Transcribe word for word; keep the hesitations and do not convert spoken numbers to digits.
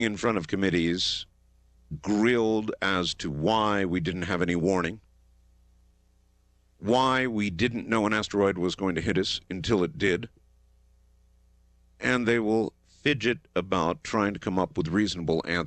in front of committees, grilled as to why we didn't have any warning, why we didn't know an asteroid was going to hit us until it did, and they will fidget about trying to come up with reasonable answers.